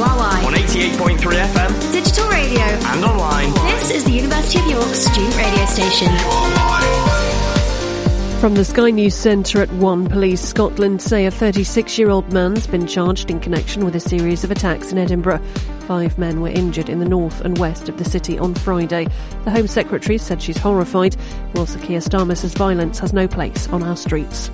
WRY. On 88.3 FM. Digital radio. And online. This is the University of York student radio station. From the Sky News Centre at 1, Police Scotland say a 36-year-old man's been charged in connection with a series of attacks in Edinburgh. 5 men were injured in the north and west of the city on Friday. The Home Secretary said she's horrified, while Sir Keir Starmer says violence has no place on our streets.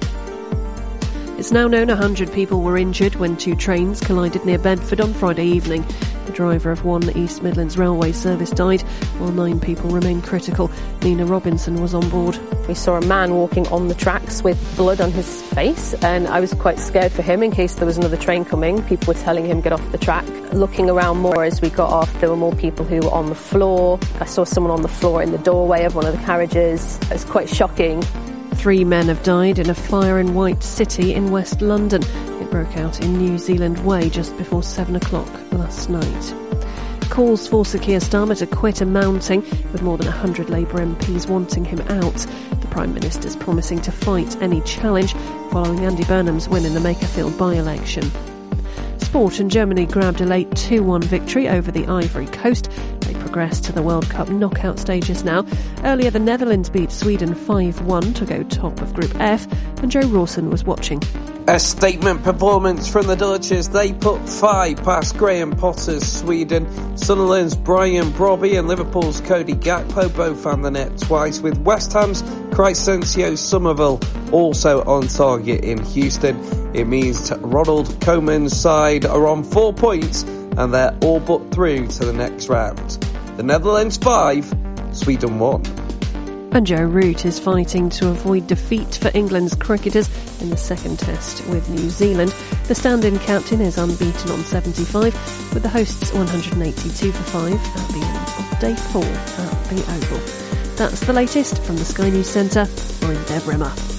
It's now known 100 people were injured when 2 trains collided near Bedford on Friday evening. The driver of one East Midlands Railway service died, while 9 people remain critical. Nina Robinson was on board. We saw a man walking on the tracks with blood on his face, and I was quite scared for him in case there was another train coming. People were telling him get off the track. Looking around more as we got off, there were more people who were on the floor. I saw someone on the floor in the doorway of one of the carriages. It was quite shocking. 3 men have died in a fire in White City in West London. It broke out in New Zealand Way just before 7 o'clock last night. Calls for Sir Keir Starmer to quit are mounting, with more than 100 Labour MPs wanting him out. The Prime Minister's promising to fight any challenge following Andy Burnham's win in the Makerfield by-election. Sport, and Germany grabbed a late 2-1 victory over the Ivory Coast. They progress to the World Cup knockout stages now. Earlier, the Netherlands beat Sweden 5-1 to go top of Group F, and Joe Rawson was watching. A statement performance from the Dutch as they put 5 past Graham Potter's Sweden. Sunderland's Brian Brobby and Liverpool's Cody Gakpo both found the net twice, with West Ham's Crysencio Somerville also on target in Houston. It means Ronald Koeman's side are on 4 points and they're all but through to the next round. The Netherlands 5, Sweden 1. And Joe Root is fighting to avoid defeat for England's cricketers in the second test with New Zealand. The stand-in captain is unbeaten on 75, with the hosts 182 for 5 at the end of day 4 at the Oval. That's the latest from the Sky News Centre. I'm Deb Rimmer.